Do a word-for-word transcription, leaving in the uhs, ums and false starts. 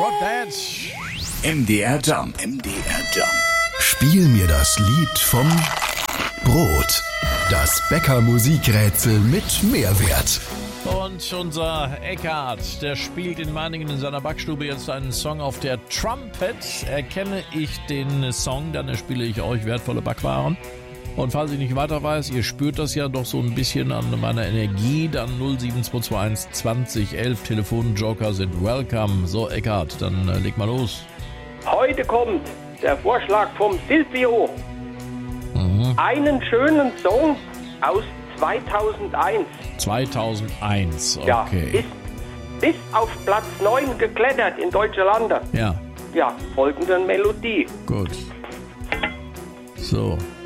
Drop Dead. M D R Jump. M D R Jump. Spiel mir das Lied vom Brot. Das Bäcker-Musikrätsel mit Mehrwert. Und unser Eckhard, der spielt in Meiningen in seiner Backstube jetzt einen Song auf der Trumpet. Erkenne ich den Song, dann spiele ich euch wertvolle Backwaren. Und falls ich nicht weiter weiß, ihr spürt das ja doch so ein bisschen an meiner Energie, dann null sieben zwei zwei eins zwanzig elf Telefonjoker sind welcome. So, Eckhard, dann äh, leg mal los. Heute kommt der Vorschlag vom Silvio. Mhm. Einen schönen Song aus zweitausendeins. zweitausendeins, okay. Ja, ist bis auf Platz neun geklettert in deutsche Lande. Ja. Ja, folgende Melodie. Gut. So,